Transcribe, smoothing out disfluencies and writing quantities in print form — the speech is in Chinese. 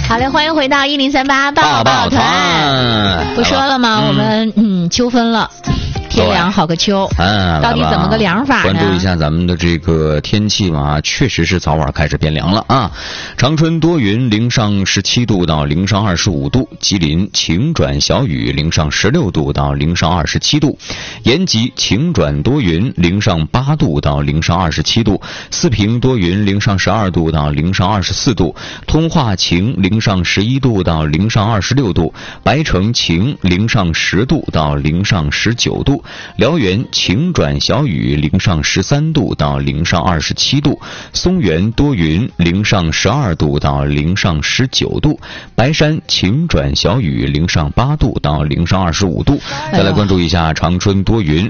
好嘞，欢迎回到1038抱抱团。不说了吗？我们秋分了。天凉好个秋，到底怎么个凉法呢？ 关注一下咱们的这个天气嘛，确实是早晚开始变凉了啊。长春多云，零上17度到零上25度；吉林晴转小雨，零上16度到零上27度；延吉晴转多云，零上8度到零上27度；四平多云，零上12度到零上24度；通化晴，零上11度到零上26度；白城晴，零上10度到零上19度。辽源晴转小雨，零上13度到零上27度；松原多云，零上12度到零上19度；白山晴转小雨，零上8度到零上25度。再来关注一下长春多云，